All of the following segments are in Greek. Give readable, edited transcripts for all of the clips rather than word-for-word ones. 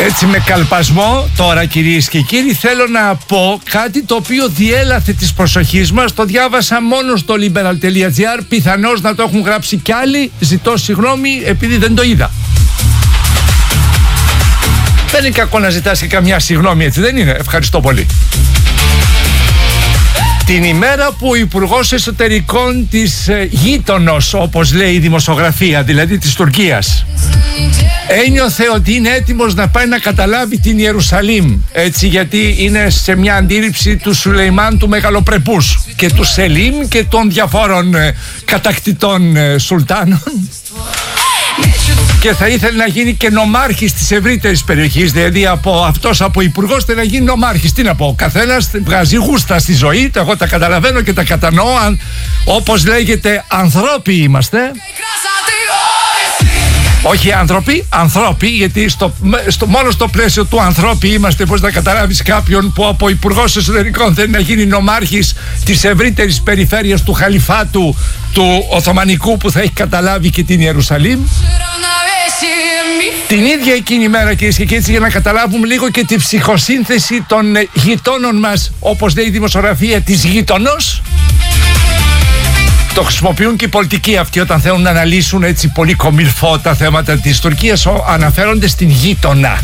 Έτσι με καλπασμό τώρα, κυρίες και κύριοι, θέλω να πω κάτι το οποίο διέλαθε της προσοχής μας. Το διάβασα μόνο στο liberal.gr, πιθανώς να το έχουν γράψει κι άλλοι. Ζητώ συγγνώμη επειδή δεν το είδα. Δεν είναι κακό να ζητάς και καμιά συγγνώμη, έτσι δεν είναι? Ευχαριστώ πολύ. Την ημέρα που ο Υπουργός Εσωτερικών της γείτονος, όπως λέει η δημοσιογραφία, δηλαδή της Τουρκίας, ένιωθε ότι είναι έτοιμος να πάει να καταλάβει την Ιερουσαλήμ, έτσι, γιατί είναι σε μια αντίληψη του Σουλεϊμάν του Μεγαλοπρεπούς και του Σελίμ και των διαφόρων κατακτητών σουλτάνων, και θα ήθελε να γίνει και νομάρχης της ευρύτερης περιοχής. Δηλαδή αυτός από υπουργός θέλει να γίνει νομάρχης. Τι να πω, ο καθένας βγάζει γούστα στη ζωή. Εγώ τα καταλαβαίνω και τα κατανοώ. Όπως λέγεται, ανθρώποι είμαστε. Όχι άνθρωποι, γιατί μόνο στο πλαίσιο του ανθρώποι είμαστε. Πώς να καταλάβεις κάποιον που από υπουργός εσωτερικών θέλει να γίνει νομάρχης της ευρύτερης περιφέρειας του Χαλιφάτου του Οθωμανικού, που θα έχει καταλάβει και την Ιερουσαλήμ. Την ίδια εκείνη μέρα, κυρίες και κύριοι, για να καταλάβουμε λίγο και τη ψυχοσύνθεση των γειτόνων μας, όπως λέει η δημοσιογραφία, της γείτονος. Το χρησιμοποιούν και οι πολιτικοί αυτοί όταν θέλουν να αναλύσουν έτσι πολύ κομιλφό τα θέματα της Τουρκίας, αναφέρονται στην γείτονα.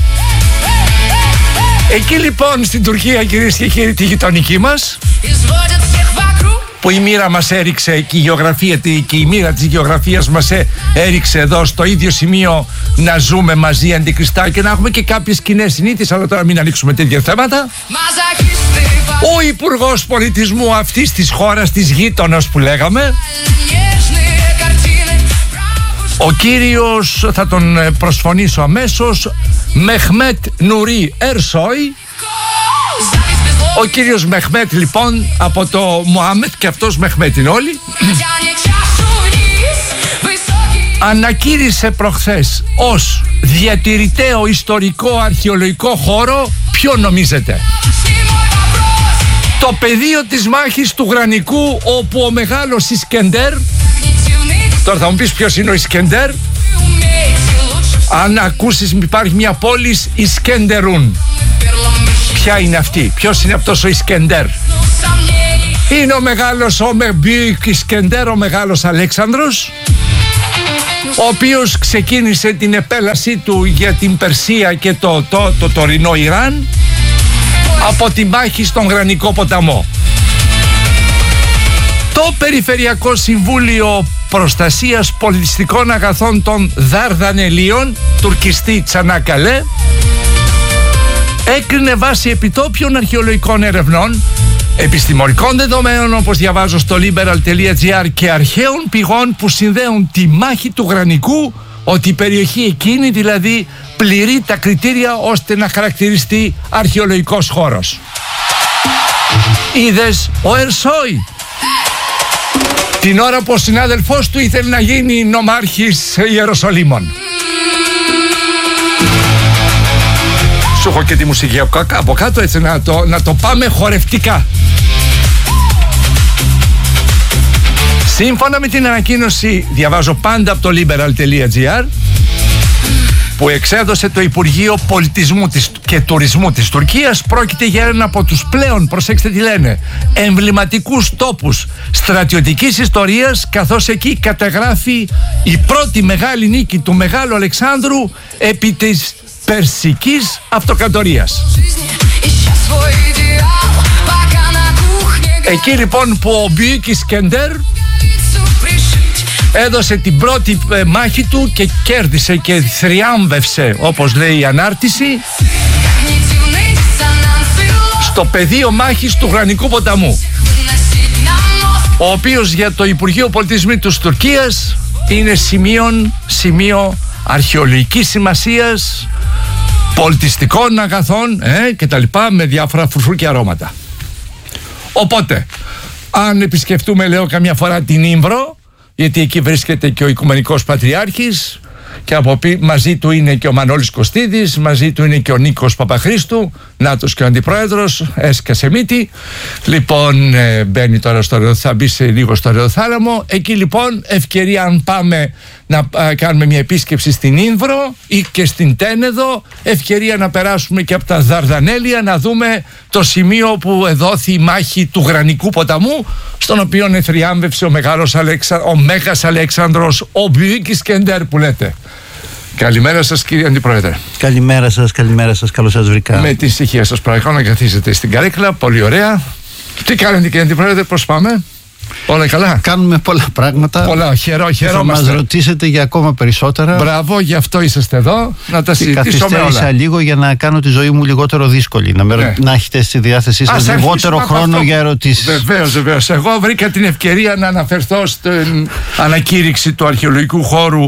Εκεί λοιπόν στην Τουρκία, κυρίες και κύριοι, τη γειτονική μας, που η μοίρα μας έριξε και η γεωγραφία και η μοίρα της γεωγραφίας μας έριξε εδώ στο ίδιο σημείο να ζούμε μαζί αντικριστά και να έχουμε και κάποιες κοινές συνήθειες, αλλά τώρα μην ανοίξουμε τέτοια θέματα. Ο Υπουργός Πολιτισμού αυτής της χώρας, της γείτονας που λέγαμε, ο κύριος, θα τον προσφωνήσω αμέσως, Μεχμέτ Νουρί Ερσόι. Ο κύριος Μεχμέτ λοιπόν, από το Μωάμετ, και αυτός Μεχμέτ είναι όλοι, ανακήρυσε προχθές ως διατηρηταίο ιστορικό αρχαιολογικό χώρο, ποιο νομίζετε? Το πεδίο της μάχης του Γρανικού, όπου ο μεγάλος Ισκεντέρ, τώρα θα μου πεις ποιος είναι ο Ισκεντέρ, αν ακούσεις υπάρχει μια πόλη Ισκεντερούν. Ποια είναι αυτή? Ποιος είναι αυτός ο Ισκεντέρ? Είναι ο μεγάλος Ισκεντέρ, ο μεγάλος Αλέξανδρος, ο οποίος ξεκίνησε την επέλασή του για την Περσία και το τωρινό Ιράν από τη μάχη στον Γρανικό ποταμό. Το Περιφερειακό Συμβούλιο Προστασίας Πολιτιστικών Αγαθών των Δαρδανελίων, τουρκιστή Τσανάκαλέ, έκρινε βάσει επιτόπιων αρχαιολογικών ερευνών, επιστημονικών δεδομένων, όπως διαβάζω στο liberal.gr, και αρχαίων πηγών που συνδέουν τη μάχη του Γρανικού, ότι η περιοχή εκείνη δηλαδή πληρεί τα κριτήρια ώστε να χαρακτηριστεί αρχαιολογικός χώρος. Είδες ο Ερσόι, την ώρα που ο συνάδελφός του ήθελε να γίνει νομάρχης Ιεροσολύμων. Σου έχω και τη μουσική από κάτω, έτσι να το πάμε χορευτικά. Σύμφωνα με την ανακοίνωση, διαβάζω πάντα από το liberal.gr, που εξέδωσε το Υπουργείο Πολιτισμού και Τουρισμού της Τουρκίας, πρόκειται για ένα από τους πλέον, προσέξτε τι λένε, εμβληματικούς τόπους στρατιωτικής ιστορίας, καθώς εκεί καταγράφει η πρώτη μεγάλη νίκη του Μεγάλου Αλεξάνδρου επί της Περσικής Αυτοκρατορίας. Εκεί λοιπόν που ο Μπιουκ Ισκεντέρ έδωσε την πρώτη μάχη του και κέρδισε και θριάμβευσε, όπως λέει η ανάρτηση, στο πεδίο μάχης του Γρανικού ποταμού, ο οποίος για το Υπουργείο Πολιτισμού της Τουρκίας είναι σημείο αρχαιολογικής σημασίας, πολιτιστικών αγαθών και τα λοιπά, με διάφορα φρουφρού και αρώματα. Οπότε, αν επισκεφτούμε, λέω, καμιά φορά την Ήμβρο, γιατί εκεί βρίσκεται και ο Οικουμενικός Πατριάρχης και μαζί του είναι και ο Μανώλης Κωστίδης, μαζί του είναι και ο Νίκος Παπαχρήστου, Νάτος και ο αντιπρόεδρος, έσκασε μύτη. Λοιπόν, μπαίνει τώρα θα μπει σε λίγο στο ρεοθάλαμο. Εκεί λοιπόν ευκαιρία, αν πάμε να κάνουμε μια επίσκεψη στην Ίνβρο ή και στην Τένεδο, ευκαιρία να περάσουμε και από τα Δαρδανέλια, να δούμε το σημείο που εδόθη η μάχη του Γρανικού ποταμού, στον οποίο εθριάμβευσε ο Μέγας Αλέξανδρος, ο Μπιουίκης Κεντέρ που λέτε. Καλημέρα σας, κύριε Αντιπρόεδρε. Καλημέρα σας, καλώς σας βρήκα. Με τη ησυχία σας παρακαλώ να καθίσετε στην καρέκλα, πολύ ωραία. Τι κάνετε, κύριε Αντιπρόεδρε, πώς πάμε? Όλα καλά? Κάνουμε πολλά πράγματα. Πολλά, χαιρόμαστε. Θα μας ρωτήσετε για ακόμα περισσότερα. Μπράβο, γι' αυτό είσαστε εδώ, να τα συζητήσουμε όλα. Καθυστέρησα λίγο για να κάνω τη ζωή μου λιγότερο δύσκολη. Να έχετε στη διάθεσή σας λιγότερο χρόνο για ερωτήσεις. Βεβαίως. Εγώ βρήκα την ευκαιρία να αναφερθώ στην ανακήρυξη του αρχαιολογικού χώρου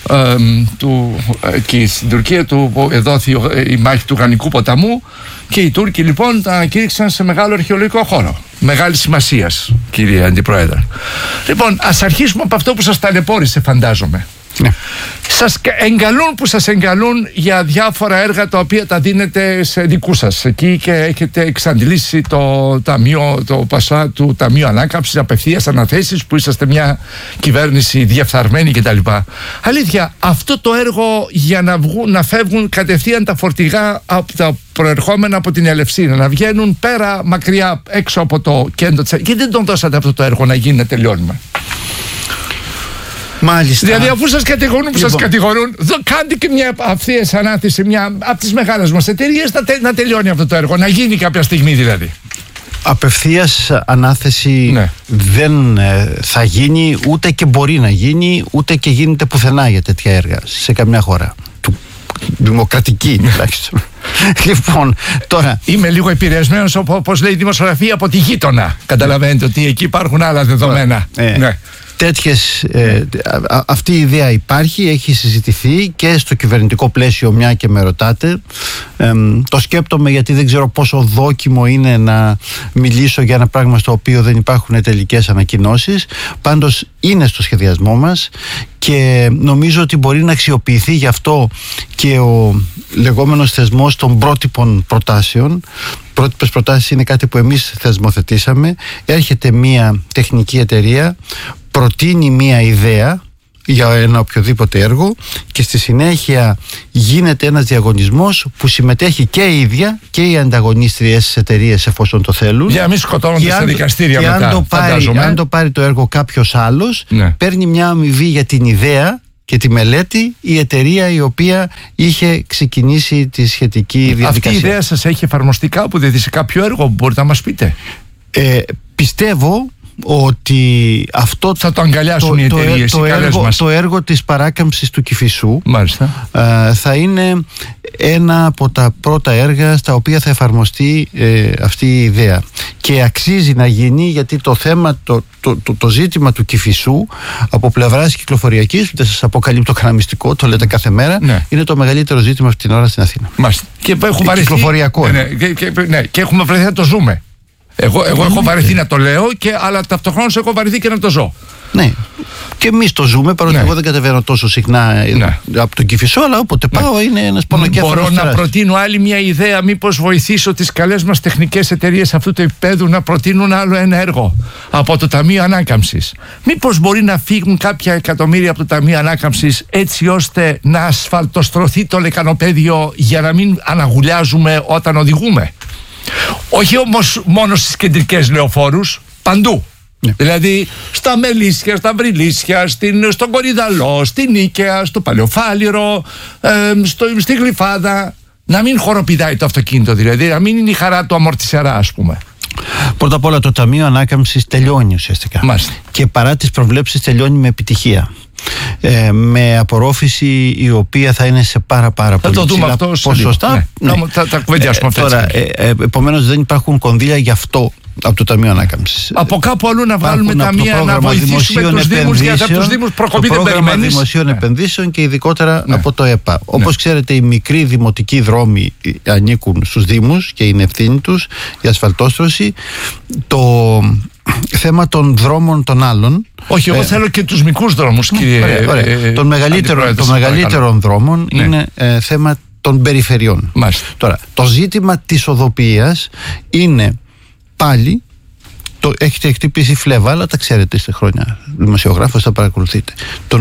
και στην Τουρκία, που εδόθη η μάχη του Γρανικού ποταμού. Και οι Τούρκοι λοιπόν τα ανακήρυξαν σε μεγάλο αρχαιολογικό χώρο. Μεγάλη σημασία, κύριε Αντιπρόεδρε. Λοιπόν, ας αρχίσουμε από αυτό που σας ταλαιπώρησε, φαντάζομαι. Ναι. Σας εγκαλούν για διάφορα έργα τα οποία τα δίνετε σε δικού σας εκεί και έχετε εξαντλήσει το πασά του Ταμείου Ανάκαμψης, απευθείας αναθέσεις, που είσαστε μια κυβέρνηση διεφθαρμένη κτλ. Αλήθεια, αυτό το έργο για να φεύγουν κατευθείαν τα φορτηγά από τα προερχόμενα από την Ελευσίνα, να βγαίνουν πέρα μακριά έξω από το κέντρο της, γιατί δεν τον δώσατε αυτό το έργο να γίνει να τελειώνουμε? Μάλιστα. Δηλαδή, αφού σας κατηγορούν που σας κατηγορούν, κάντε και μια απευθείας ανάθεση, μια από τις μεγάλες μας εταιρείες να τελειώνει αυτό το έργο, να γίνει κάποια στιγμή δηλαδή. Απευθείας ανάθεση δεν θα γίνει, ούτε και μπορεί να γίνει, ούτε και γίνεται πουθενά για τέτοια έργα σε καμιά χώρα. Δημοκρατική τουλάχιστον. Λοιπόν, τώρα. Είμαι λίγο επηρεασμένος, όπως λέει η δημοσιογραφία, από τη γείτονα. Καταλαβαίνετε ότι εκεί υπάρχουν άλλα δεδομένα. Ναι. Αυτή η ιδέα υπάρχει, έχει συζητηθεί και στο κυβερνητικό πλαίσιο, μια και με ρωτάτε. Το σκέπτομαι γιατί δεν ξέρω πόσο δόκιμο είναι να μιλήσω για ένα πράγμα στο οποίο δεν υπάρχουν τελικές ανακοινώσεις. Πάντως είναι στο σχεδιασμό μας και νομίζω ότι μπορεί να αξιοποιηθεί γι' αυτό και ο λεγόμενος θεσμός των πρότυπων προτάσεων. Πρότυπες προτάσεις είναι κάτι που εμείς θεσμοθετήσαμε. Έρχεται μια τεχνική εταιρεία, προτείνει μια ιδέα για ένα οποιοδήποτε έργο και στη συνέχεια γίνεται ένας διαγωνισμός που συμμετέχει και η ίδια και οι ανταγωνίστριες εταιρείες εφόσον το θέλουν. Για να μην σκοτώνονται στα δικαστήρια μετά. Αν το πάρει το έργο κάποιος άλλος, παίρνει μια αμοιβή για την ιδέα και τη μελέτη η εταιρεία η οποία είχε ξεκινήσει τη σχετική διαδικασία. Αυτή η ιδέα σας έχει εφαρμοστεί κάπου, δηλαδή σε κάποιο έργο που μπορείτε να μας πείτε? Πιστεύω ότι αυτό θα το αγκαλιάσουν οι εταιρείες, το έργο της παράκαμψης του Κηφισού θα είναι ένα από τα πρώτα έργα στα οποία θα εφαρμοστεί αυτή η ιδέα και αξίζει να γίνει, γιατί το θέμα, το ζήτημα του Κηφισού από πλευράς κυκλοφοριακής, δεν σας αποκαλύπτω κανένα μυστικό, το λέτε κάθε μέρα, είναι το μεγαλύτερο ζήτημα αυτή την ώρα στην Αθήνα. Και έχουμε κυκλοφοριακό. Και έχουμε βρεθεί να το ζούμε. Εγώ έχω βαρεθεί να το λέω, αλλά ταυτοχρόνως έχω βαρεθεί και να το ζω. Ναι. Και εμείς το ζούμε, παρότι εγώ δεν κατεβαίνω τόσο συχνά από τον Κηφισό, αλλά όποτε πάω είναι ένας πονοκέφαλος. Μπορώ να προτείνω άλλη μια ιδέα, μήπως βοηθήσω τις καλές μας τεχνικές εταιρείες αυτού του επίπεδου να προτείνουν άλλο ένα έργο από το Ταμείο Ανάκαμψης? Μήπως μπορεί να φύγουν κάποια εκατομμύρια από το Ταμείο Ανάκαμψης έτσι ώστε να ασφαλτοστρωθεί το λεκανοπέδιο για να μην αναγουλιάζουμε όταν οδηγούμε? Όχι όμως μόνο στις κεντρικές λεωφόρους, παντού. Δηλαδή στα Μελίσια, στα Βρυλίσια, στον Κορυδαλό, στην Νίκαια, στο Παλαιοφάλιρο, στη Γλυφάδα. Να μην χοροπηδάει το αυτοκίνητο, δηλαδή να μην είναι η χαρά του αμορτισερά, ας πούμε. Πρώτα απ' όλα το Ταμείο Ανάκαμψης τελειώνει ουσιαστικά. Και παρά τις προβλέψεις τελειώνει με επιτυχία. Με απορρόφηση η οποία θα είναι σε πάρα πολύ ψηλά ποσοστά. Θα κουβεντιάσουμε αυτά. Επομένως δεν υπάρχουν κονδύλια γι' αυτό από το Ταμείο Ανάκαμψης. Από κάπου αλλού να βάλουμε ταμεία, να βοηθήσουμε τους Δήμους, γιατί από τους Δήμους προκοπή δεν περιμένεις. Πρόγραμμα δημοσίων επενδύσεων και ειδικότερα από το ΕΠΑ. Όπως ξέρετε, οι μικροί δημοτικοί δρόμοι ανήκουν στους Δήμους και είναι ευθύνη τους η ασφαλτόστρωση. Το θέμα των δρόμων των άλλων. Όχι, εγώ θέλω και τους μικρούς δρόμους, κύριε. Των μεγαλύτερων δρόμων είναι θέμα των περιφερειών. Μάλιστα. Τώρα, το ζήτημα της οδοποιίας είναι πάλι, έχετε χτυπήσει φλέβα, αλλά τα ξέρετε, είστε χρόνια δημοσιογράφος, θα παρακολουθείτε.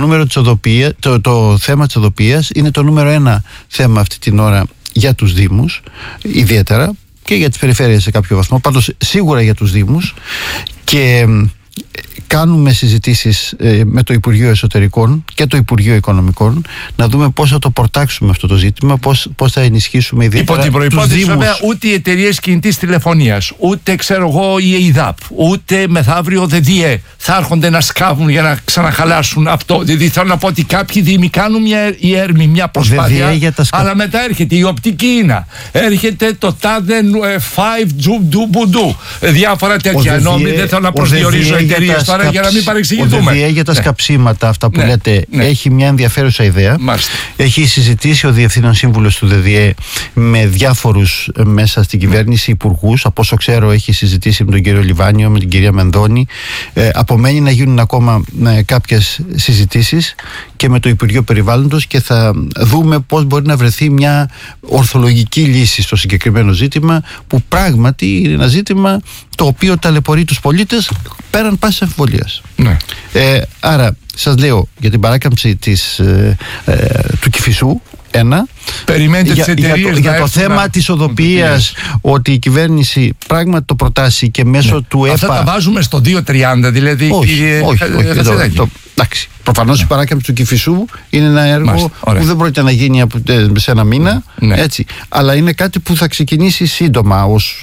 Το θέμα της οδοποιίας είναι το νούμερο 1 θέμα αυτή την ώρα για τους Δήμους, ιδιαίτερα και για τις περιφέρειες σε κάποιο βαθμό, πάντως σίγουρα για τους Δήμους, και κάνουμε συζητήσεις με το Υπουργείο Εσωτερικών και το Υπουργείο Οικονομικών να δούμε πώς θα το πορτάξουμε αυτό το ζήτημα, πώς θα ενισχύσουμε ιδιαίτερα υπό την προϋπόθεση, τους Δήμους. βέβαια, ούτε οι εταιρείες κινητής τηλεφωνίας, ούτε ξέρω εγώ η ΕΙΔΑΠ, ούτε μεθαύριο ΔΔΕ θα έρχονται να σκάβουν για να ξαναχαλάσουν αυτό. Δηλαδή θέλω να πω ότι κάποιοι Δήμοι κάνουν μια προσπάθεια, αλλά μετά έρχεται η οπτική ίνα, έρχεται το τάδε 5 τζουμπουντού, διάφορα τέτοια νόμοι. Δεν θέλω να προσδιορίζω εταιρείες τώρα για να μην παρεξηγηθούμε. Ο ΔΔΕ για τα σκαψίματα, αυτά που λέτε, έχει μια ενδιαφέρουσα ιδέα. Μάλιστα. Έχει συζητήσει ο Διευθύνων Σύμβουλος του ΔΔΕ με διάφορους μέσα στην κυβέρνηση, υπουργούς. Από όσο ξέρω, έχει συζητήσει με τον κύριο Λιβάνιο, με την κυρία Μενδώνη. Απομένει να γίνουν ακόμα κάποιες συζητήσεις και με το Υπουργείο Περιβάλλοντος, και θα δούμε πώς μπορεί να βρεθεί μια ορθολογική λύση στο συγκεκριμένο ζήτημα, που πράγματι είναι ένα ζήτημα το οποίο ταλαιπωρεί τους πολίτες πέραν πάσης αμφιβολίας. Ναι. Άρα σας λέω για την παράκαμψη του Κηφισού, περιμένετε τις εταιρείες για το θέμα της οδοποιίας, ότι η κυβέρνηση πράγματι το προτάσει και μέσω του ΕΠΑ. Αυτά τα βάζουμε στο 2.30 δηλαδή. Όχι. Εντάξει. Προφανώς η παράκαμψη του Κηφισού είναι ένα έργο που δεν πρόκειται να γίνει σε ένα μήνα. Έτσι. Αλλά είναι κάτι που θα ξεκινήσει σύντομα ως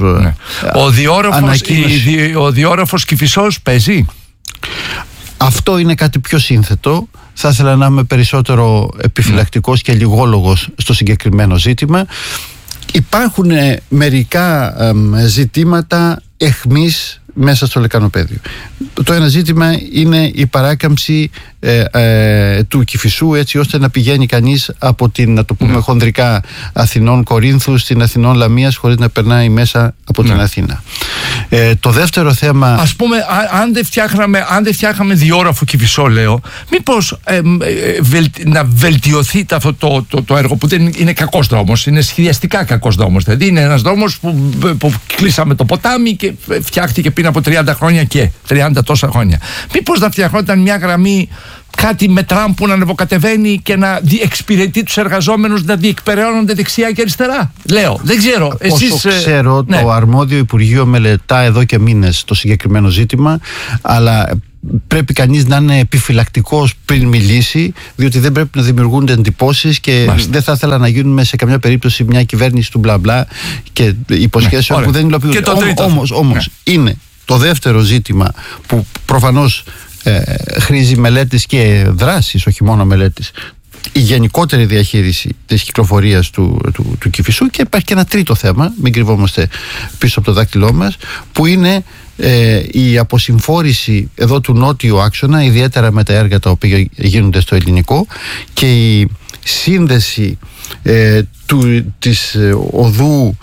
ο διόρροφος Κηφισός παίζει. Αυτό είναι κάτι πιο σύνθετο. Θα ήθελα να είμαι περισσότερο επιφυλακτικός και λιγόλογος στο συγκεκριμένο ζήτημα. Υπάρχουν μερικά ζητήματα εχμής μέσα στο λεκανοπέδιο. Το ένα ζήτημα είναι η παράκαμψη του Κηφισού, έτσι ώστε να πηγαίνει κανείς από την, να το πούμε χονδρικά, Αθηνών Κορίνθου στην Αθηνών Λαμίας, χωρίς να περνάει μέσα από την Αθήνα. Το δεύτερο θέμα, ας πούμε, αν δεν φτιάχναμε διόρροφο Κηφισό, λέω, μήπως να βελτιωθεί αυτό το έργο, που δεν είναι κακός δρόμος, είναι σχεδιαστικά κακός δρόμος. Δηλαδή είναι ένας δρόμος που κλείσαμε το ποτάμι και φτιάχτηκε πριν από 30 χρόνια και 30 τόσα χρόνια. Μήπως να φτιαχνόταν μια γραμμή, κάτι με τραμ που να ανεβοκατεβαίνει και να εξυπηρετεί τους εργαζόμενους να διεκπεραιώνονται δεξιά και αριστερά. Λέω, δεν ξέρω. Όσο ξέρω, το αρμόδιο Υπουργείο μελετά εδώ και μήνες το συγκεκριμένο ζήτημα, αλλά πρέπει κανείς να είναι επιφυλακτικός πριν μιλήσει, διότι δεν πρέπει να δημιουργούνται εντυπώσεις και δεν θα ήθελα να γίνουμε σε καμιά περίπτωση μια κυβέρνηση του μπλα μπλα και υποσχέσεων που δεν υλοποιούνται. Όμως είναι το δεύτερο ζήτημα που προφανώς χρήζει μελέτης και δράσης, όχι μόνο μελέτης, η γενικότερη διαχείριση της κυκλοφορίας του Κηφισού, και υπάρχει και ένα τρίτο θέμα, μην κρυβόμαστε πίσω από το δάκτυλό μας, που είναι η αποσυμφόρηση εδώ του νότιου άξονα, ιδιαίτερα με τα έργα τα οποία γίνονται στο ελληνικό, και η σύνδεση της οδού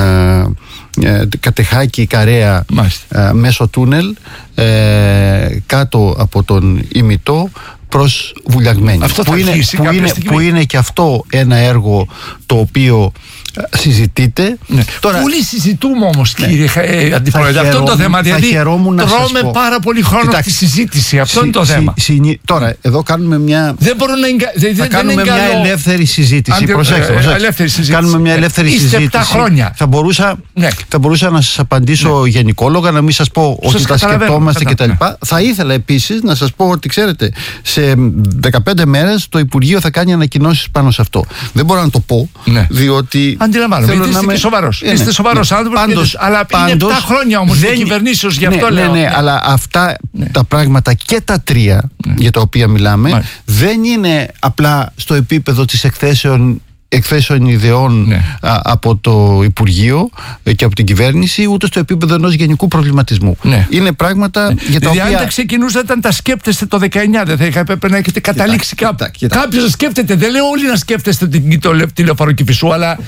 Κατεχάκη Καρέα μέσω τούνελ κάτω από τον Ημιτό προς Βουλιαγμένη, που είναι και αυτό ένα έργο το οποίο συζητείται. Τώρα, πολύ συζητούμε όμως, κύριε Αντιπρόεδρε, αυτό είναι το θέμα. Δηλαδή τρώμε πάρα πολύ χρόνο στη συζήτηση. Αυτό είναι το θέμα. Τώρα εδώ κάνουμε μια μια ελεύθερη συζήτηση. Προσέξτε. Κάνουμε μια ελεύθερη συζήτηση. 7 χρόνια. Θα μπορούσα να σας απαντήσω γενικόλογα, να μην σας πω ότι τα σκεπτόμαστε κτλ. Θα ήθελα επίσης να σας πω ότι, ξέρετε, σε 15 μέρες το Υπουργείο θα κάνει ανακοινώσεις πάνω σε αυτό. Δεν μπορώ να το πω, διότι αντιλαμβάνομαι, είστε και σοβαρός. Είστε σοβαρός άνθρωπος, αλλά είναι 7 χρόνια όμως η κυβερνήσεως, γι' αυτό λέω. Ναι, αλλά αυτά τα πράγματα και τα τρία για τα οποία μιλάμε δεν είναι απλά στο επίπεδο της εκθέσεων ιδεών από το Υπουργείο και από την κυβέρνηση, ούτε στο επίπεδο ενός γενικού προβληματισμού. Είναι πράγματα για τα οποία. Αν τα ξεκινούσατε να τα σκέφτεστε το 19, δεν θα έπρεπε να έχετε καταλήξει κάπου. Κάποιος να σκέφτεται, δεν λέω όλοι να σκέφτεστε τη λεωφόρο Κηφισού, αλλά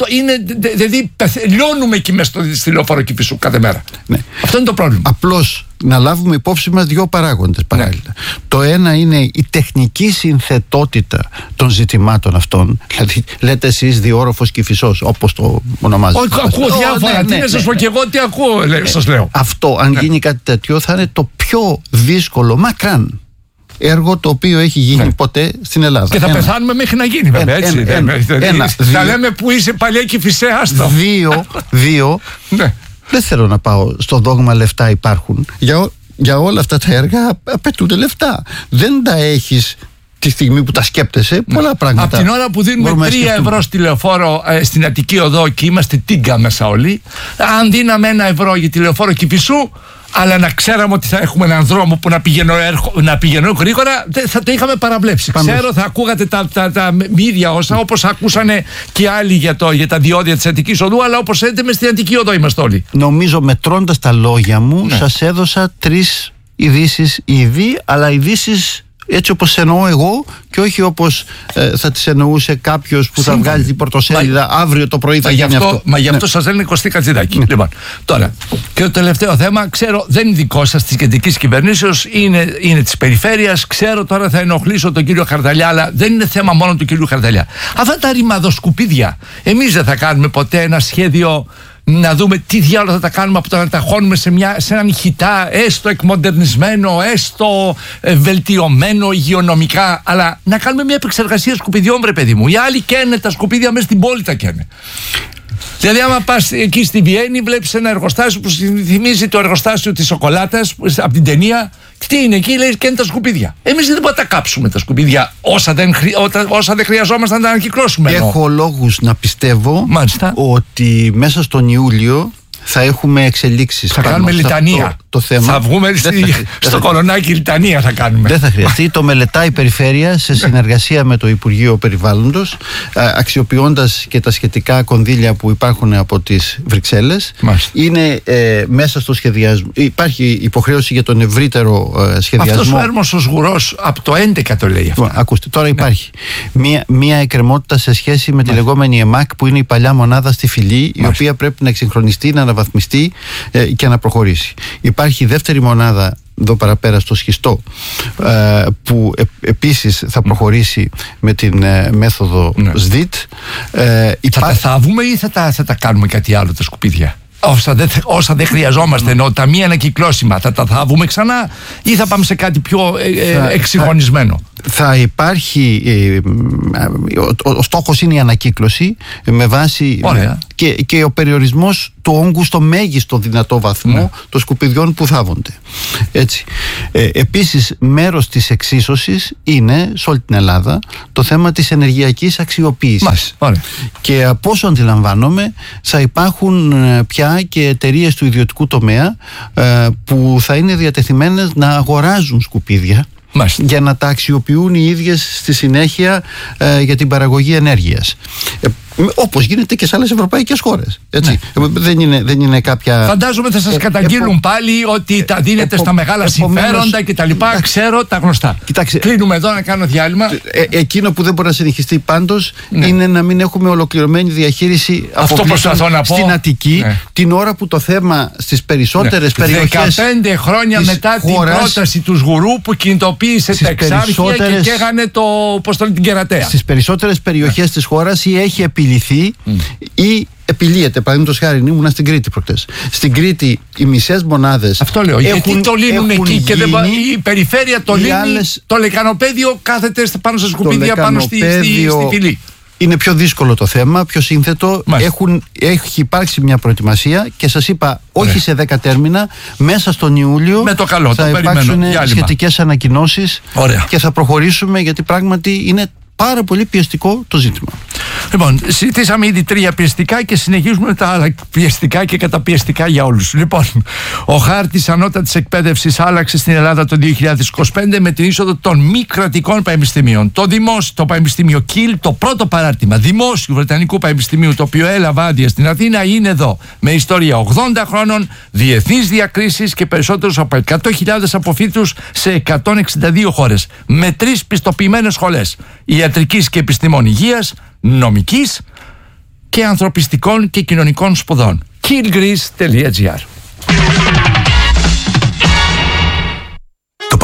δηλαδή λιώνουμε εκεί μέσα στη λεωφόρο Κηφισού κάθε μέρα. Αυτό είναι το πρόβλημα. Απλώς να λάβουμε υπόψη μας δύο παράγοντες παράλληλα. Ναι. Το ένα είναι η τεχνική συνθετότητα των ζητημάτων αυτών. Δηλαδή, λέτε εσείς διόροφος Κηφισός, όπως το ονομάζετε. Ακούω διάφορα. Τι να σας πω και εγώ, τι ακούω, σας λέω. Αυτό, αν γίνει κάτι τέτοιο, θα είναι το πιο δύσκολο μακράν έργο το οποίο έχει γίνει ποτέ στην Ελλάδα. Και θα πεθάνουμε μέχρι να γίνει, βέβαια. Έτσι. Θα λέμε που είσαι παλιά Κηφισέ, άστο. Δύο. Δεν θέλω να πάω στο δόγμα λεφτά υπάρχουν. Για όλα αυτά τα έργα απαιτούνται λεφτά. Δεν τα έχεις τη στιγμή που τα σκέπτεσαι. Πολλά πράγματα. Από την ώρα που δίνουμε 3 ευρώ στη λεωφόρο στην Αττική Οδό και είμαστε τίγκα μέσα όλοι, αν δίναμε 1 ευρώ για τη λεωφόρο Κηφισού, αλλά να ξέραμε ότι θα έχουμε έναν δρόμο που να πηγαίνω γρήγορα, θα το είχαμε παραβλέψει. Ξέρω, θα ακούγατε τα ίδια όσα, όπως ακούσανε και άλλοι για τα διόδια της Αττικής Οδού, αλλά όπως λέτε, μες στην Αττική Οδό είμαστε όλοι. Νομίζω, μετρώντας τα λόγια μου, σας έδωσα 3 ειδήσεις ήδη, αλλά ειδήσεις έτσι όπως εννοώ εγώ και όχι όπως θα τις εννοούσε κάποιος που θα βγάλει την πρωτοσέλιδα αύριο το πρωί θα γίνει αυτό. Μα γι' αυτό σας λένε Κωστή Κατζηδάκη. Λοιπόν, τώρα, και το τελευταίο θέμα, ξέρω, δεν είναι δικό σας της κεντρικής κυβερνήσεως, είναι της περιφέρειας. Ξέρω, τώρα θα ενοχλήσω τον κύριο Χαρδαλιά, αλλά δεν είναι θέμα μόνο του κύριου Χαρδαλιά. Αυτά τα ρημαδοσκουπίδια, εμείς δεν θα κάνουμε ποτέ ένα σχέδιο να δούμε τι διάλογο θα τα κάνουμε από το να τα χώνουμε σε έναν χιτά, έστω εκμοντερνισμένο, έστω βελτιωμένο υγειονομικά, αλλά να κάνουμε μια επεξεργασία σκουπιδιών, βρε παιδί μου. Οι άλλοι καίνε τα σκουπίδια μέσα στην πόλη, τα καίνε. Δηλαδή, άμα πας εκεί στη Βιέννη, βλέπεις ένα εργοστάσιο που θυμίζει το εργοστάσιο της σοκολάτας από την ταινία. Τι είναι εκεί, λέει, και είναι τα σκουπίδια. Εμείς δεν μπορούμε να τα κάψουμε τα σκουπίδια όσα δεν χρειαζόμαστε να τα ανακυκλώσουμε. Έχω λόγους να πιστεύω ότι μέσα στον Ιούλιο θα έχουμε εξελίξεις. Θα κάνουμε λιτανία. Το θέμα. Θα βγούμε στο Κολονάκι λιτανία θα κάνουμε. Δεν θα χρειαστεί. Το μελετάει η Περιφέρεια σε συνεργασία με το Υπουργείο Περιβάλλοντος, αξιοποιώντας και τα σχετικά κονδύλια που υπάρχουν από τις Βρυξέλλες. Είναι μέσα στο σχεδιασμό. Υπάρχει υποχρέωση για τον ευρύτερο σχεδιασμό. Αυτός ο έρμος ο σγουρός από το 11 το λέει αυτό. Ακούστε, τώρα υπάρχει μία εκκρεμότητα σε σχέση με τη λεγόμενη ΕΜΑΚ, που είναι η παλιά μονάδα στη Φυλή, η οποία πρέπει να εξυγχρονιστεί, να αναβαθμιστεί και να προχωρήσει. Υπάρχει η δεύτερη μονάδα εδώ παραπέρα στο Σχιστό, που επίσης θα προχωρήσει με την μέθοδο ΣΔΙΤ. Θα τα θάβουμε ή θα τα κάνουμε κάτι άλλο τα σκουπίδια? Όσα δεν χρειαζόμαστε, ενώ τα μη ανακυκλώσιμα, θα τα θάβουμε ξανά ή θα πάμε σε κάτι πιο εξυγχρονισμένο? Θα υπάρχει, ο στόχος είναι η ανακύκλωση με βάση και ο περιορισμός του όγκου στο μέγιστο δυνατό βαθμό των σκουπιδιών που θάβονται. Έτσι. Επίσης, μέρος της εξίσωσης είναι σε όλη την Ελλάδα το θέμα της ενεργειακής αξιοποίησης. Και από όσο αντιλαμβάνομαι, θα υπάρχουν πια και εταιρείες του ιδιωτικού τομέα που θα είναι διατεθειμένες να αγοράζουν σκουπίδια για να τα αξιοποιούν οι ίδιες στη συνέχεια για την παραγωγή ενέργειας. Όπως γίνεται και σε άλλες ευρωπαϊκές χώρες. Έτσι. Δεν είναι κάποια. Φαντάζομαι θα σας καταγγείλουν πάλι ότι τα δίνετε στα μεγάλα συμφέροντα κτλ. Ξέρω τα γνωστά. Κοιτάξτε, κλείνουμε εδώ να κάνω διάλειμμα. Εκείνο που δεν μπορεί να συνεχιστεί πάντως είναι να μην έχουμε ολοκληρωμένη διαχείριση αποβλήτων στην Αττική την ώρα που το θέμα στις περισσότερες περιοχές. 15 χρόνια μετά την πρόταση του Σγουρού που κινητοποίησε τα εξάρχεια και καίγανε την Κερατέα. Στις περισσότερες περιοχές της χώρας ή έχει επιληθεί ή επιλύεται. Παραδείγματος χάρη, ήμουνα στην Κρήτη προχτές. Στην Κρήτη οι μισές μονάδες. Αυτό λέω. Γιατί το λύνουν εκεί και η περιφέρεια το λύνει. Το λεκανοπέδιο κάθεται πάνω στα σκουπίδια πάνω στη Φυλή. Είναι πιο δύσκολο το θέμα, πιο σύνθετο. Έχει υπάρξει μια προετοιμασία και σας είπα, όχι σε 10 τέρμινα, μέσα στον Ιούλιο με το καλό, θα υπάρξουν σχετικές ανακοινώσεις και θα προχωρήσουμε, γιατί πράγματι είναι πάρα πολύ πιεστικό το ζήτημα. Λοιπόν, συζητήσαμε ήδη 3 πιεστικά και συνεχίζουμε τα άλλα πιεστικά και καταπιεστικά για όλους. Λοιπόν, ο χάρτης ανώτατης εκπαίδευσης άλλαξε στην Ελλάδα το 2025 με την είσοδο των μη κρατικών πανεπιστημίων. Το Πανεπιστήμιο Κιλ, το πρώτο παράρτημα δημόσιου Βρετανικού Πανεπιστημίου, το οποίο έλαβε άδεια στην Αθήνα, είναι εδώ. Με ιστορία 80 χρόνων, διεθνείς διακρίσεις και περισσότερους από 100.000 αποφύτους σε 162 χώρες. Με 3 πιστοποιημένες σχολές ιατρικής και επιστημών υγείας, νομικής και ανθρωπιστικών και κοινωνικών σπουδών. killgreece.gr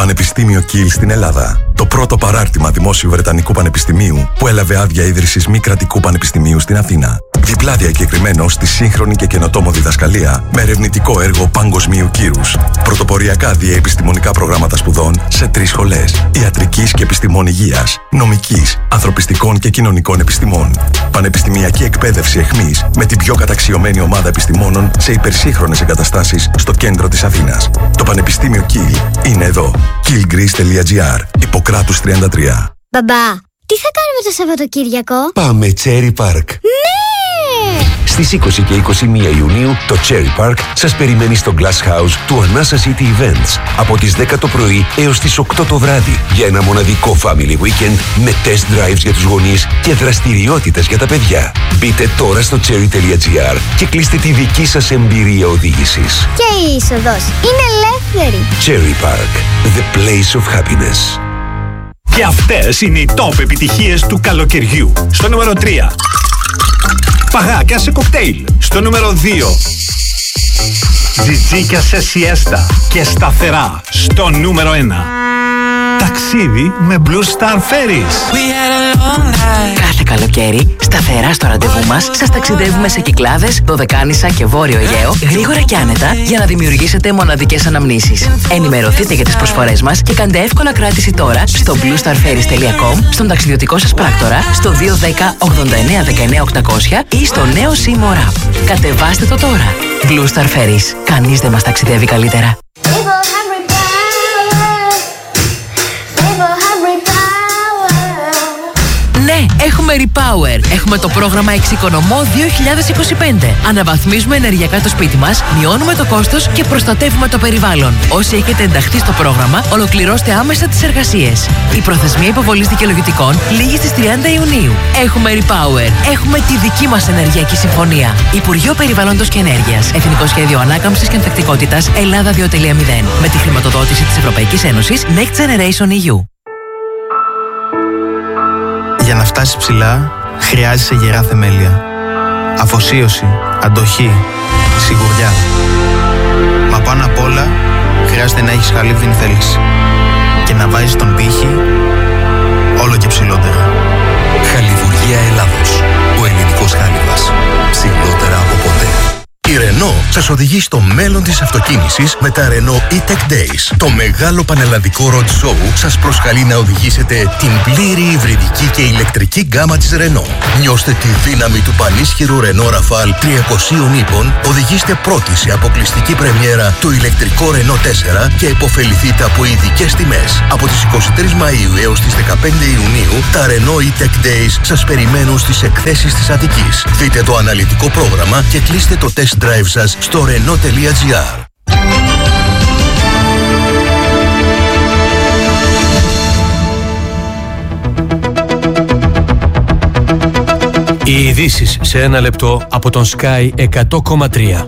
Πανεπιστήμιο Κιλ στην Ελλάδα. Το πρώτο παράρτημα δημόσιου Βρετανικού Πανεπιστημίου που έλαβε άδεια ίδρυσης μη κρατικού πανεπιστημίου στην Αθήνα. Διπλά διακεκριμένο στη σύγχρονη και καινοτόμο διδασκαλία με ερευνητικό έργο παγκοσμίου κύρους. Πρωτοποριακά διαεπιστημονικά προγράμματα σπουδών σε 3 σχολές: ιατρικής και επιστημών υγείας, νομικής, ανθρωπιστικών και κοινωνικών επιστημών. Πανεπιστημιακή εκπαίδευση εχμής με την πιο καταξιωμένη ομάδα επιστημόνων σε υπερσύγχρονες εγκαταστάσεις στο κέντρο της Αθήνας. Το Πανεπιστήμιο Κιλ είναι εδώ. killgreece.gr, Ιπποκράτους 33. Μπαμπά, τι θα κάνουμε το Σαββατοκύριακο? Πάμε Cherry Park. Ναι! Στις 20 και 21 Ιουνίου το Cherry Park σας περιμένει στο Glass House του Anasa City Events από τις 10 το πρωί έως τις 8 το βράδυ για ένα μοναδικό family weekend με test drives για τους γονείς και δραστηριότητες για τα παιδιά. Μπείτε τώρα στο cherry.gr και κλείστε τη δική σας εμπειρία οδήγησης. Και η είσοδος είναι ελεύθερη. Cherry Park, the place of happiness. Και αυτές είναι οι top επιτυχίες του καλοκαιριού. Στο νούμερο 3. Παγάκια σε κοκτέιλ. Στο νούμερο 2. Τζιτζίκια σε σιέστα και σταθερά. Στο νούμερο 1. Ταξίδι με Blue Star Ferries. Κάθε καλοκαίρι, σταθερά στο ραντεβού μας, σας ταξιδεύουμε σε Κυκλάδες, Δωδεκάνησα και Βόρειο Αιγαίο, γρήγορα και άνετα, για να δημιουργήσετε μοναδικές αναμνήσεις. Ενημερωθείτε για τις προσφορές μας και κάντε εύκολα κράτηση τώρα στο bluestarferries.com, στον ταξιδιωτικό σας πράκτορα, στο 210 89 19 800 ή στο νέο Seymour App. Κατεβάστε το τώρα. Blue Star Ferries. Κανείς δεν μας ταξιδεύει καλύτερα. Ναι, έχουμε Repower. Έχουμε το πρόγραμμα Εξοικονομώ 2025. Αναβαθμίζουμε ενεργειακά το σπίτι μας, μειώνουμε το κόστος και προστατεύουμε το περιβάλλον. Όσοι έχετε ενταχθεί στο πρόγραμμα, ολοκληρώστε άμεσα τις εργασίες. Η προθεσμία υποβολής δικαιολογητικών λήγει στις 30 Ιουνίου. Έχουμε Repower. Έχουμε τη δική μας ενεργειακή συμφωνία. Υπουργείο Περιβάλλοντος και Ενέργειας. Εθνικό Σχέδιο Ανάκαμψης και Ανθεκτικότητας Ελλάδα 2.0. Με τη χρηματοδότηση της Ευρωπαϊκής Ένωσης Next Generation EU. Για να φτάσεις ψηλά, χρειάζεσαι γερά θεμέλια. Αφοσίωση, αντοχή, σιγουριά. Μα πάνω απ' όλα, χρειάζεται να έχεις χαλίβδιν θέληση. Και να βάζεις τον πύχη όλο και ψηλότερα. Χαλιβουργία Ελλάδος. Ο ελληνικός χάλιβας. Ψηλότερα από ποτέ. Η Renault σας οδηγεί στο μέλλον της αυτοκίνησης με τα Renault E-Tech Days. Το μεγάλο πανελλαδικό road show σας προσκαλεί να οδηγήσετε την πλήρη υβριδική και ηλεκτρική γκάμα της Renault. Νιώστε τη δύναμη του πανίσχυρου Renault Rafale 300 ύπων, οδηγήστε πρώτοι σε αποκλειστική πρεμιέρα το ηλεκτρικό Renault 4 και υποφεληθείτε από ειδικές τιμές. Από τις 23 Μαΐου έως τις 15 Ιουνίου, τα Renault E-Tech Days σας περιμένουν στις εκθέσεις της Αττικής. Δείτε το αναλυτικό πρόγραμμα και κλείστε το test drive σας στο renault.gr. Οι ειδήσεις σε ένα λεπτό από τον Sky 100,3.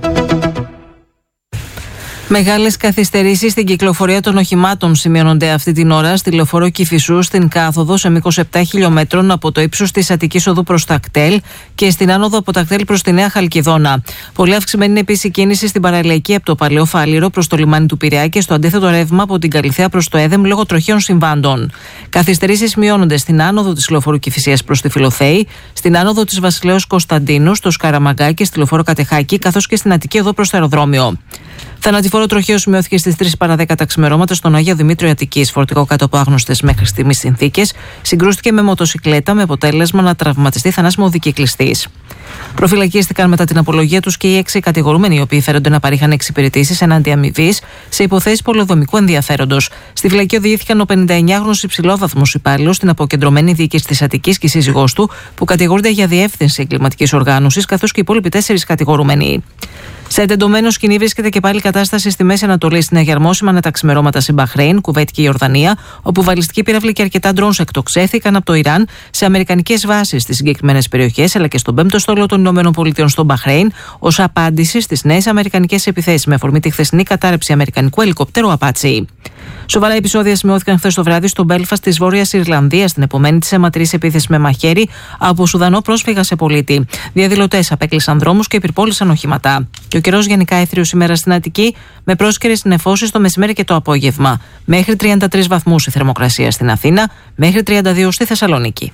Μεγάλες καθυστερήσεις στην κυκλοφορία των οχημάτων σημειώνονται αυτή την ώρα στη λεωφορείο Κηφισού στην κάθοδο σε μήκος 7 χιλιόμετρων από το ύψος της Αττικής Οδού προς τα κτέλ και στην άνοδο από τα κτέλ προς τη Νέα Χαλκιδόνα. Πολύ αυξημένη είναι επίσης η κίνηση στην παραλιακή από το Παλαιό Φάληρο προς το λιμάνι του Πειραιά και στο αντίθετο ρεύμα από την Καλιθέα προς το Έδεμ λόγω τροχαίων συμβάντων. Καθυστερήσεις σημειώνονται στην άνοδο της λεωφορείου Κηφισίας προς τη Φιλοθέη, στην άνοδο της Βασιλέως Κωνσταντίνου, στο Σκαραμαγκά και στη λεωφορείο Κατεχάκη, καθώς και στην Αττική Οδό προς το αεροδρόμιο. Θανατηφόρο τροχαίο σημειώθηκε στις 3 παρά 10 τα ξημερώματα στον Άγιο Δημήτριο Αττικής. Φορτηγό κάτω από άγνωστες μέχρι στιγμής συνθήκες συγκρούστηκε με μοτοσικλέτα με αποτέλεσμα να τραυματιστεί θανάσιμο οδικυκλιστής. Προφυλακίστηκαν μετά την απολογία τους και οι 6 κατηγορούμενοι, οι οποίοι φέρονται να παρήχαν εξυπηρετήσεις εναντί αμοιβής σε υποθέσεις πολεοδομικού ενδιαφέροντος. Στη φυλακή οδηγήθηκαν ο 59χρονος υψηλόβαθμος υπάλληλος στην αποκεντρωμένη διοίκηση της Αττικής και η σύζυγός του, που κατηγορούνται για διεύθυνση εγκληματικής οργάνωσης, καθώς και οι υπόλοιποι 4 κατηγορούμενοι. Σε εντεντωμένο σκηνή βρίσκεται και πάλι κατάσταση στη Μέση Ανατολή, στην αγιαρμόσημα τα ξημερώματα σε Μπαχρέιν, Κουβέτ και Ιορδανία, όπου βαλιστική πύραυλη και αρκετά ντρόουν εκτοξεύθηκαν από το Ιράν σε αμερικανικές βάσεις στις συγκεκριμένες περιοχές, αλλά και στον 5ο στόλο των ΗΠΑ στο Μπαχρέιν, ως απάντηση στις νέες αμερικανικές επιθέσεις με αφορμή τη χθεσινή κατάρρευση αμερικανικού ελικοπτέρου Απάτσι. Σοβαρά επεισόδια σημειώθηκαν χθες το βράδυ στο Μπέλφαστ της Βόρειας Ιρλανδίας, στην επομένη της αιματηρής επίθεση με μαχαίρι από Σουδανό πρόσφυγα σε πολίτη. Διαδηλωτές απέκλεισαν δρόμους και επιρπόλησαν οχήματα. Και ο καιρός γενικά έθριος σήμερα στην Αττική, με πρόσκαιρες νεφώσεις το μεσημέρι και το απόγευμα. Μέχρι 33 βαθμούς η θερμοκρασία στην Αθήνα, μέχρι 32 στη Θεσσαλονίκη.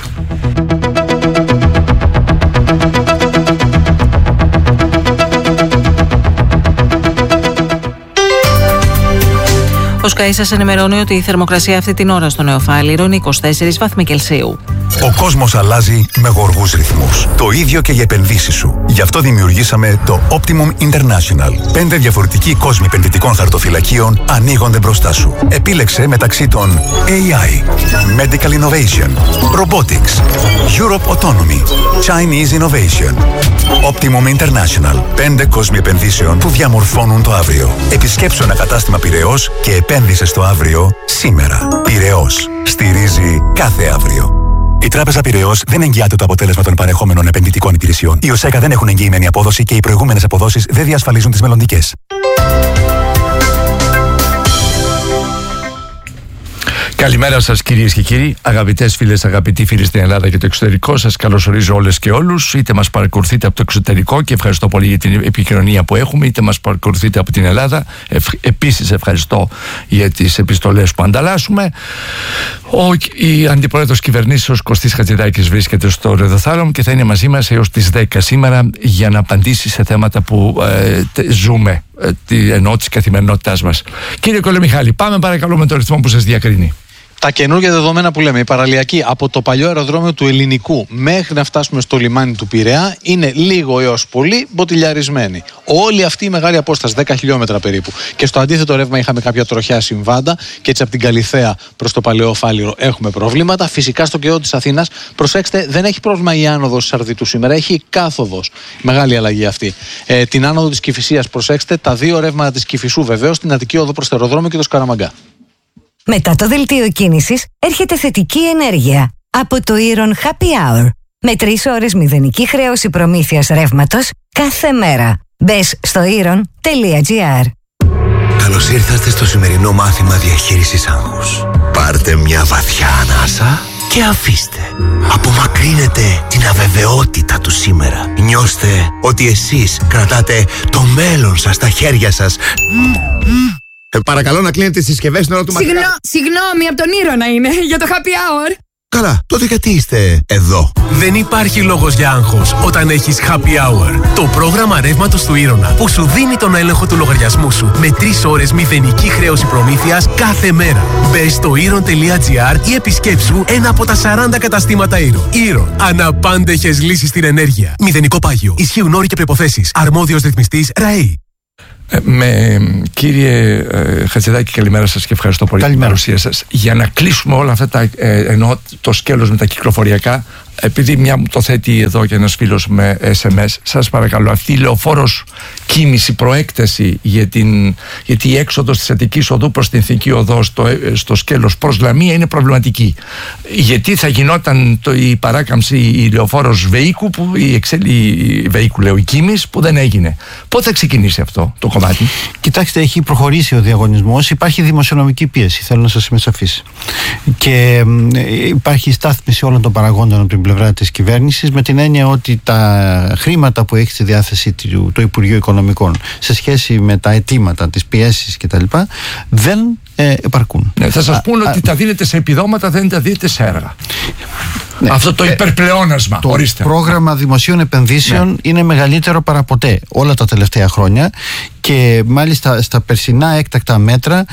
Ο Sky σας ενημερώνει ότι η θερμοκρασία αυτή την ώρα στο Νεοφάλιρο είναι 24 βαθμοί Κελσίου. Ο κόσμος αλλάζει με γοργούς ρυθμούς. Το ίδιο και οι επενδύσεις σου. Γι' αυτό δημιουργήσαμε το Optimum International. 5 διαφορετικοί κόσμοι επενδυτικών χαρτοφυλακίων ανοίγονται μπροστά σου. Επίλεξε μεταξύ των AI, Medical Innovation, Robotics, Europe Autonomy, Chinese Innovation. Optimum International. 5 κόσμοι επενδύσεων που διαμορφώνουν το αύριο. Επισκέψου ένα κατάστημα Πειραιώς και επένδυσε στο αύριο σήμερα. Πειραιώς. Στηρίζει κάθε αύριο. Η Τράπεζα Πειραιώς δεν εγγυάται το αποτέλεσμα των παρεχόμενων επενδυτικών υπηρεσιών. Οι ΟΣΕΚΑ δεν έχουν εγγυημένη απόδοση και οι προηγούμενες αποδόσεις δεν διασφαλίζουν τις μελλοντικές. Καλημέρα σας κυρίες και κύριοι, αγαπητές φίλες, αγαπητοί φίλοι στην Ελλάδα και το εξωτερικό. Σας καλωσορίζω όλες και όλους. Είτε μας παρακολουθείτε από το εξωτερικό και ευχαριστώ πολύ για την επικοινωνία που έχουμε, είτε μας παρακολουθείτε από την Ελλάδα. Επίσης ευχαριστώ για τις επιστολές που ανταλλάσσουμε. Η Αντιπρόεδρος Κυβερνήσεως Κωστής Χατζηδάκης βρίσκεται στο Ρεδοθάλαμο και θα είναι μαζί μας έως τις 10 σήμερα για να απαντήσει σε θέματα που ζούμε, ενώ της καθημερινότητάς μας. Κύριε Κολεμιχάλη, πάμε παρακαλώ με το ρυθμό που σας διακρίνει. Τα καινούργια δεδομένα που λέμε, η παραλιακή από το παλιό αεροδρόμιο του Ελληνικού μέχρι να φτάσουμε στο λιμάνι του Πειραιά είναι λίγο έως πολύ μποτιλιαρισμένη. Όλη αυτή η μεγάλη απόσταση, 10 χιλιόμετρα περίπου. Και στο αντίθετο ρεύμα είχαμε κάποια τροχιά συμβάντα και έτσι από την Καλιθέα προς το Παλαιό Φάληρο έχουμε προβλήματα. Φυσικά στο κέντρο της Αθήνας, προσέξτε, δεν έχει πρόβλημα η άνοδος της Αρδιτού σήμερα, έχει η κάθοδος. Μεγάλη αλλαγή αυτή. Την άνοδο της Κηφισίας, προσέξτε, τα δύο ρεύματα της Κηφισού βεβαίως, την Αττική οδό προς το αεροδρόμιο και το Σκαραμαγκά. Μετά το δελτίο κίνησης έρχεται θετική ενέργεια από το Iron Happy Hour με 3 ώρες μηδενική χρέωση προμήθειας ρεύματος κάθε μέρα. Μπες στο iron.gr. Καλώς ήρθατε στο σημερινό μάθημα διαχείρισης άγχους. Πάρτε μια βαθιά ανάσα και αφήστε. Απομακρύνετε την αβεβαιότητα του σήμερα. Νιώστε ότι εσείς κρατάτε το μέλλον σας στα χέρια σας. Παρακαλώ να κλείνετε τις συσκευές στην ώρα του μαθήματος. Συγγνώμη, από τον Ήρωνα είναι, για το happy hour. Καλά, τότε γιατί είστε εδώ? Δεν υπάρχει λόγος για άγχος όταν έχεις happy hour. Το πρόγραμμα ρεύματος του Ήρωνα που σου δίνει τον έλεγχο του λογαριασμού σου με 3 ώρες μηδενική χρέωση προμήθειας κάθε μέρα. Μπες στο iron.gr ή επισκέψου ένα από τα 40 καταστήματα Ήρωνα. Ήρωνα. Αναπάντεχες λύσεις στην ενέργεια. Μηδενικό πάγιο. Ισχύουν όροι και προϋποθέσεις. Αρμόδιος ρυθμιστής ΡΑΕΗ. Κύριε Χατζηδάκη, καλημέρα σας και ευχαριστώ πολύ για την παρουσία σας. Για να κλείσουμε όλα αυτά ενώ το σκέλος με τα κυκλοφοριακά, επειδή μια μου το θέτει εδώ και ένας φίλος με SMS, σας παρακαλώ, αυτή η λεωφόρος κίνηση, προέκταση γιατί η έξοδος της Αττικής οδού προς την Εθνική οδό στο σκέλος προς Λαμία είναι προβληματική. Γιατί θα γινόταν η παράκαμψη η λεωφόρος Βεϊκού, η Κίμης, που δεν έγινε. Πότε θα ξεκινήσει αυτό το κομμάτι? Κοιτάξτε, έχει προχωρήσει ο διαγωνισμός, υπάρχει δημοσιονομική πίεση, θέλω να σας είμαι σαφής. Και υπάρχει στάθμιση όλων των παραγόντων από την πλευρά της κυβέρνησης, με την έννοια ότι τα χρήματα που έχει στη διάθεση το Υπουργείο Οικονομικών σε σχέση με τα αιτήματα, τις πιέσεις κτλ. Δεν επαρκούν. Ναι, θα σας πούνε ότι τα δίνετε σε επιδόματα, δεν τα δίνετε σε έργα. Ναι. Αυτό το υπερπλεόνασμα. Το πρόγραμμα δημοσίων επενδύσεων είναι μεγαλύτερο παραποτέ όλα τα τελευταία χρόνια και μάλιστα στα περσινά έκτακτα μέτρα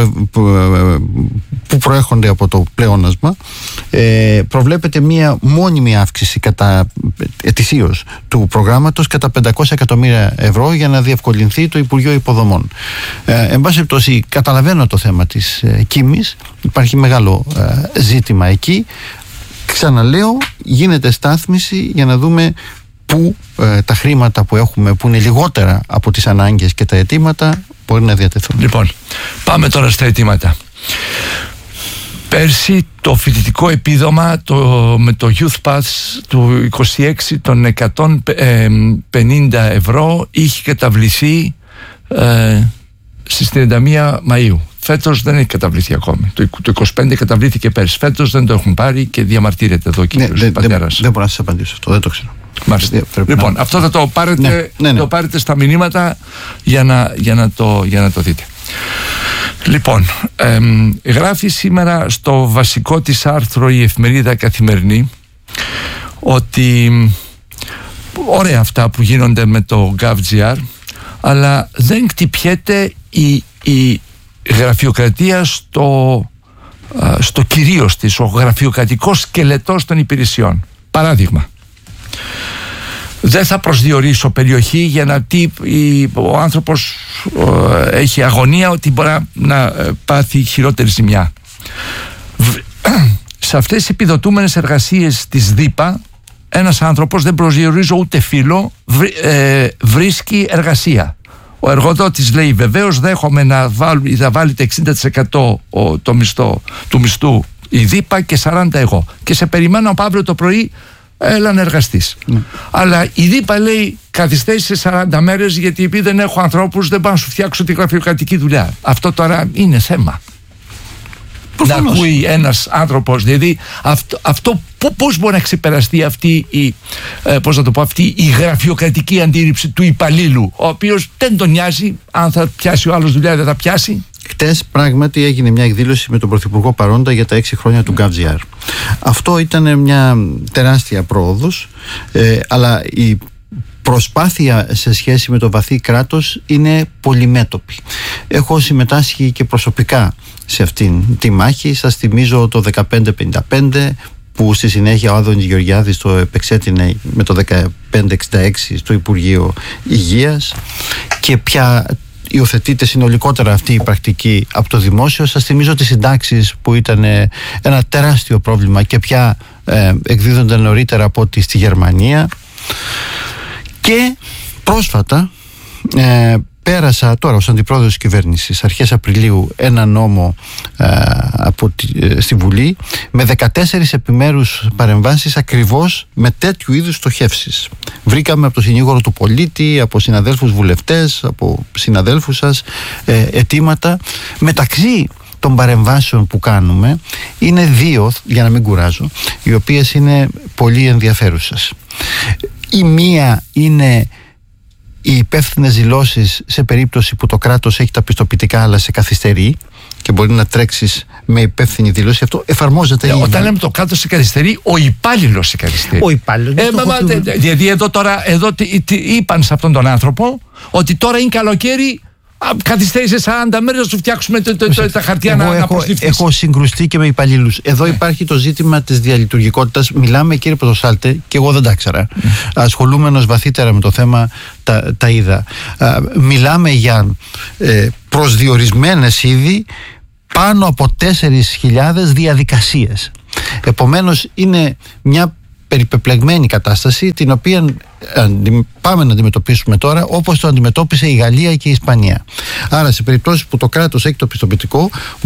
που προέρχονται από το πλεόνασμα προβλέπεται μία μόνιμη αύξηση ετησίως του προγράμματος κατά 500 εκατομμύρια ευρώ για να διευκολυνθεί το Υπουργείο Υποδομών. Εν πάση περιπτώσει, καταλαβαίνω το θέμα της Κίμης, υπάρχει μεγάλο ζήτημα εκεί. Ξαναλέω, γίνεται στάθμιση για να δούμε πού τα χρήματα που έχουμε, που είναι λιγότερα από τις ανάγκες και τα αιτήματα, μπορεί να διατεθούν. Λοιπόν, πάμε τώρα στα αιτήματα. Πέρσι το φοιτητικό επίδομα με το Youth Pass του 26 των 150 ευρώ είχε καταβληθεί στις 31 Μαΐου. Φέτος δεν έχει καταβληθεί ακόμη. Το 25 καταβλήθηκε πέρσι. Φέτος δεν το έχουν πάρει και διαμαρτύρεται εδώ ο κύριος Πατέρας. Δεν μπορώ να σας απαντήσω αυτό, δεν το ξέρω. Μάλιστα. Λοιπόν, αυτό θα το πάρετε, το πάρετε στα μηνύματα για να το δείτε. Λοιπόν, γράφει σήμερα στο βασικό της άρθρο η εφημερίδα Καθημερινή ότι ωραία αυτά που γίνονται με το GovGR, αλλά δεν κτυπιέται η γραφειοκρατία στο κυρίως της, ο γραφειοκρατικός σκελετός των υπηρεσιών. Παράδειγμα, δεν θα προσδιορίσω περιοχή για να ο άνθρωπος έχει αγωνία ότι μπορεί να πάθει χειρότερη ζημιά. Σε αυτές τις επιδοτούμενες εργασίες της ΔΥΠΑ ένας άνθρωπος, δεν προσδιορίζω ούτε φύλο, βρίσκει εργασία. Ο εργοδότης λέει βεβαίως δέχομαι να βάλετε 60% του μισθού η ΔΥΠΑ και 40% εγώ, και σε περιμένω από αύριο το πρωί, έλα να εργαστείς. Αλλά η ΔΥΠΑ λέει καθυστέρησε 40 μέρες γιατί επειδή δεν έχω ανθρώπους δεν πάω να σου φτιάξω τη γραφειοκρατική δουλειά. Αυτό τώρα είναι θέμα. Να ακούει ένας άνθρωπος, δηλαδή αυτό πώς μπορεί να ξεπεραστεί αυτή η γραφειοκρατική αντίληψη του υπαλλήλου, ο οποίος δεν τον νοιάζει αν θα πιάσει ο άλλος δουλειά ή δεν θα πιάσει. Χτες πράγματι έγινε μια εκδήλωση με τον Πρωθυπουργό παρόντα για τα 6 χρόνια του GovGR. Αυτό ήταν μια τεράστια πρόοδος, αλλά η προσπάθεια σε σχέση με το βαθύ κράτος είναι πολυμέτωπη. Έχω συμμετάσχει και προσωπικά σε αυτήν τη μάχη. Σας θυμίζω το 1555 που στη συνέχεια ο Άδωνης Γεωργιάδης το επεξέτεινε με το 1566 στο Υπουργείο Υγείας, και πια υιοθετείται συνολικότερα αυτή η πρακτική από το δημόσιο. Σας θυμίζω τις συντάξεις που ήταν ένα τεράστιο πρόβλημα και πια εκδίδονται νωρίτερα από ό,τι στη Γερμανία. Και πρόσφατα πέρασα τώρα ως αντιπρόεδρος της κυβέρνησης αρχές Απριλίου ένα νόμο στη Βουλή με 14 επιμέρους παρεμβάσεις ακριβώς με τέτοιου είδους στοχεύσεις. Βρήκαμε από το συνήγορο του πολίτη, από συναδέλφους βουλευτές, από συναδέλφους σας αιτήματα. Μεταξύ των παρεμβάσεων που κάνουμε είναι 2, για να μην κουράζω, οι οποίες είναι πολύ ενδιαφέρουσες. Η μία είναι οι υπεύθυνες δηλώσεις σε περίπτωση που το κράτος έχει τα πιστοποιητικά αλλά σε καθυστερεί και μπορεί να τρέξεις με υπεύθυνη δήλωση. Αυτό εφαρμόζεται. Όταν λέμε το κράτος σε καθυστερεί, ο υπάλληλος σε καθυστερεί. Ο υπάλληλος. Δηλαδή εδώ είπαν σε αυτόν τον άνθρωπο ότι τώρα είναι καλοκαίρι, καθυστέρησε 40 μέρες να σου φτιάξουμε τα χαρτιά να προσληφθείς. Έχω συγκρουστεί και με υπαλλήλους. Εδώ υπάρχει το ζήτημα της διαλειτουργικότητας. Μιλάμε, κύριε Πρωτοσάλτε, και εγώ δεν τα ήξερα. Ασχολούμενος βαθύτερα με το θέμα τα είδα. Μιλάμε για προσδιορισμένες ήδη πάνω από 4.000 διαδικασίες. Επομένως είναι μια περιπεπλεγμένη κατάσταση, την οποία πάμε να αντιμετωπίσουμε τώρα όπως το αντιμετώπισε η Γαλλία και η Ισπανία. Άρα σε περιπτώσεις που το κράτος έχει το πιστοποιητικό,